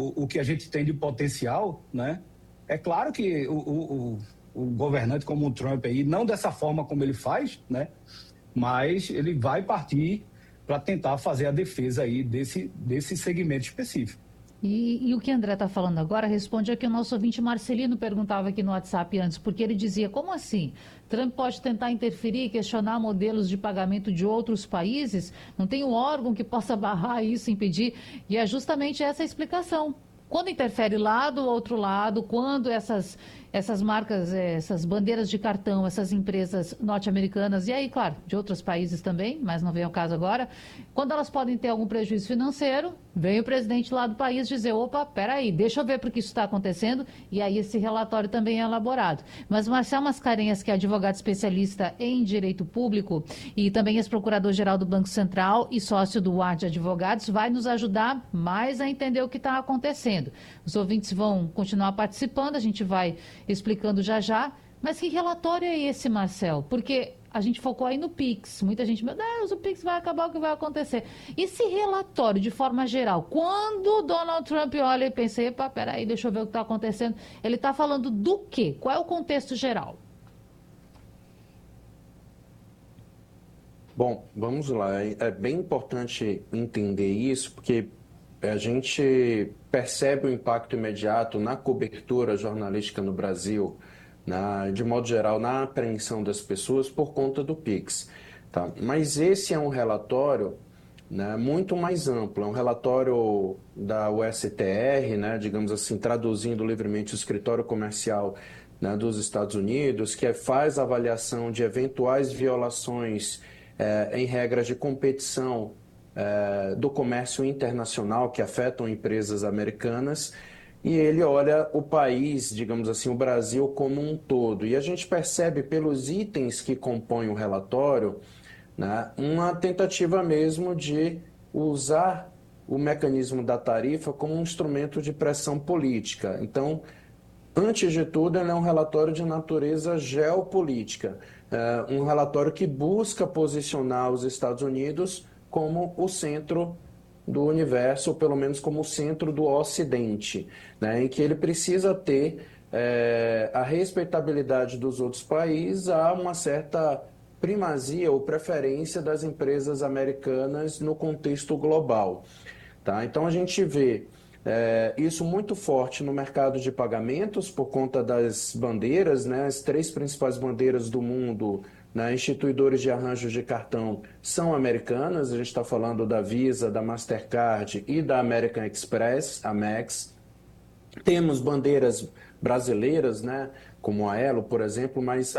o que a gente tem de potencial, né? É claro que o governante como o Trump aí, não dessa forma como ele faz, né? Mas ele vai partir para tentar fazer a defesa aí desse segmento específico. E o que o André está falando agora responde ao que o nosso ouvinte Marcelino perguntava aqui no WhatsApp antes, porque ele dizia, como assim? Trump pode tentar interferir e questionar modelos de pagamento de outros países? Não tem um órgão que possa barrar isso, impedir? E é justamente essa a explicação. Quando interfere lá do outro lado, quando essas marcas, essas bandeiras de cartão, essas empresas norte-americanas, e aí, claro, de outros países também, mas não vem ao caso agora, quando elas podem ter algum prejuízo financeiro, vem o presidente lá do país dizer, opa, peraí, deixa eu ver porque isso está acontecendo, e aí esse relatório também é elaborado. Mas Marcel Mascarenhas, que é advogado especialista em direito público e também ex-procurador-geral do Banco Central e sócio do UAR de Advogados, vai nos ajudar mais a entender o que está acontecendo. Os ouvintes vão continuar participando, a gente vai explicando já já. Mas que relatório é esse, Marcel? Porque a gente focou aí no PIX. Muita gente, meu Deus, o PIX vai acabar, o que vai acontecer? Esse relatório, de forma geral, quando o Donald Trump olha e pensa, epa, peraí, deixa eu ver o que está acontecendo, ele está falando do quê? Qual é o contexto geral? Bom, vamos lá. É bem importante entender isso, porque a gente percebe o impacto imediato na cobertura jornalística no Brasil, de modo geral, na apreensão das pessoas por conta do PIX. Tá? Mas esse é um relatório, né, muito mais amplo, é um relatório da USTR, né, digamos assim, traduzindo livremente o escritório comercial, né, dos Estados Unidos, que faz avaliação de eventuais violações em regras de competição do comércio internacional que afetam empresas americanas, e ele olha o país, digamos assim, o Brasil como um todo. E a gente percebe pelos itens que compõem o relatório, né, uma tentativa mesmo de usar o mecanismo da tarifa como um instrumento de pressão política. Então, antes de tudo, ele é um relatório de natureza geopolítica, um relatório que busca posicionar os Estados Unidos como o centro do universo, ou pelo menos como o centro do Ocidente, né, em que ele precisa ter a respeitabilidade dos outros países a uma certa primazia ou preferência das empresas americanas no contexto global. Tá? Então a gente vê isso muito forte no mercado de pagamentos por conta das bandeiras, né? As três principais bandeiras do mundo, né, instituidores de arranjos de cartão são americanas. A gente está falando da Visa, da Mastercard e da American Express, Amex. Temos bandeiras brasileiras, né, como a Elo, por exemplo, mas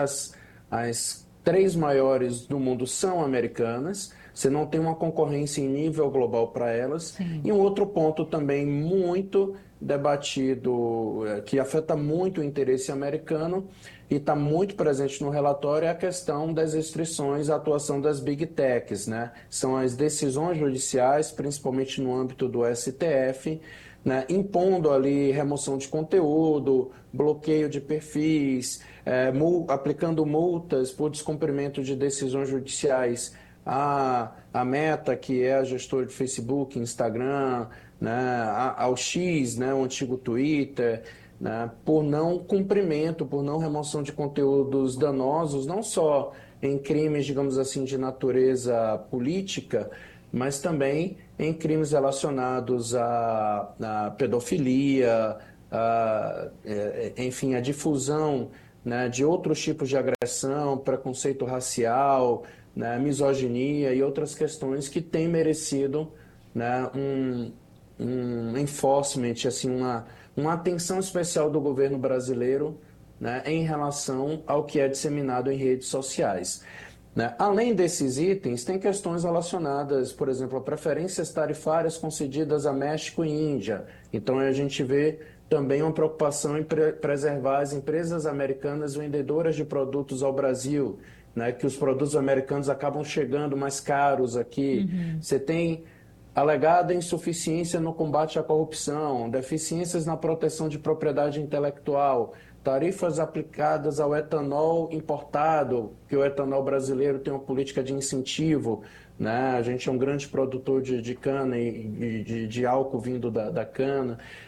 as três maiores do mundo são americanas. Você não tem uma concorrência em nível global para elas. Sim. E um outro ponto também muito debatido, que afeta muito o interesse americano e está muito presente no relatório, é a questão das restrições à atuação das Big Techs, né? São as decisões judiciais, principalmente no âmbito do STF, né, impondo ali remoção de conteúdo, bloqueio de perfis, aplicando multas por descumprimento de decisões judiciais a Meta, que é a gestora de Facebook, Instagram, né, ao X, né, o antigo Twitter, né, por não cumprimento, por não remoção de conteúdos danosos, não só em crimes, digamos assim, de natureza política, mas também em crimes relacionados à pedofilia, enfim, a difusão, né, de outros tipos de agressão, preconceito racial, né, misoginia e outras questões que têm merecido, né, um enforcement, assim, uma atenção especial do governo brasileiro, né, em relação ao que é disseminado em redes sociais. Né? Além desses itens, tem questões relacionadas, por exemplo, a preferências tarifárias concedidas a México e Índia. Então, a gente vê também uma preocupação em preservar as empresas americanas vendedoras de produtos ao Brasil, né? Que os produtos americanos acabam chegando mais caros aqui. Você tem alegada insuficiência no combate à corrupção, deficiências na proteção de propriedade intelectual, tarifas aplicadas ao etanol importado, que o etanol brasileiro tem uma política de incentivo, né? A gente é um grande produtor de cana e de álcool vindo da cana.